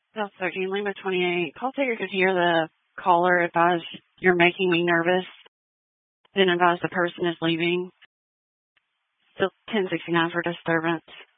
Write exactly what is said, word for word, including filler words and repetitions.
South thirteen, Lima twenty-eight. Call taker could hear the caller advise, "You're making me nervous." Then advise the person is leaving. Still ten sixty-nine for disturbance.